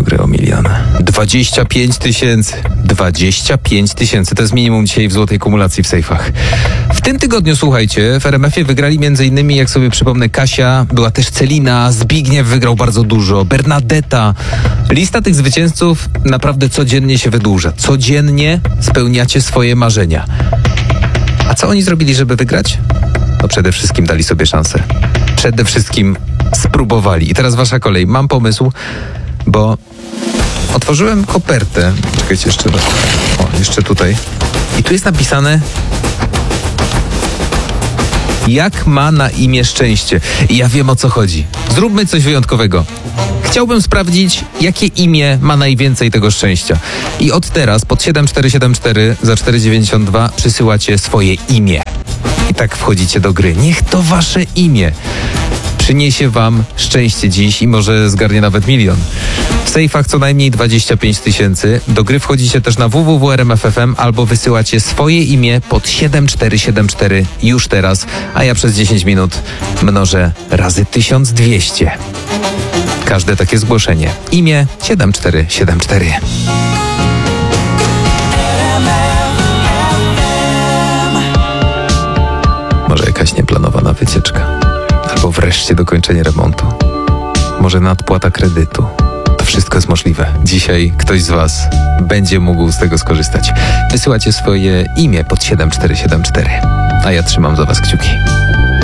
gry o milion. 25 tysięcy. 25 tysięcy to jest minimum dzisiaj w złotej kumulacji w sejfach. W tym tygodniu, słuchajcie, w RMF-ie wygrali m.in., jak sobie przypomnę, Kasia, była też Celina, Zbigniew wygrał bardzo dużo, Bernadetta. Lista tych zwycięzców naprawdę codziennie się wydłuża. Codziennie spełniacie swoje marzenia. A co oni zrobili, żeby wygrać? No przede wszystkim dali sobie szansę. Przede wszystkim spróbowali. I teraz wasza kolej. Mam pomysł, bo otworzyłem kopertę. Czekajcie jeszcze raz. O, jeszcze tutaj. I tu jest napisane: jak ma na imię szczęście. I ja wiem, o co chodzi. Zróbmy coś wyjątkowego. Chciałbym sprawdzić, jakie imię ma najwięcej tego szczęścia. I od teraz pod 7474 za 4,92 przysyłacie swoje imię. I tak wchodzicie do gry. Niech to wasze imię przyniesie wam szczęście dziś i może zgarnie nawet milion. W sejfach co najmniej 25 tysięcy. Do gry wchodzicie też na www.rmf.fm albo wysyłacie swoje imię pod 7474 już teraz, a ja przez 10 minut mnożę razy 1200. Każde takie zgłoszenie. Imię 7474. Może jakaś nieplanowana wycieczka. Albo wreszcie dokończenie remontu. Może nadpłata kredytu. To wszystko jest możliwe. Dzisiaj ktoś z was będzie mógł z tego skorzystać. Wysyłacie swoje imię pod 7474. A ja trzymam za was kciuki.